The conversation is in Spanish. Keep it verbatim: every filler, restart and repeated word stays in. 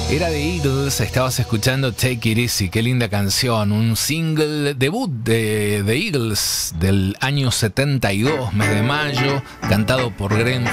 Era de Eagles, estabas escuchando Take It Easy, qué linda canción, un single debut de The Eagles del año setenta y dos, mes de mayo, cantado por Glenn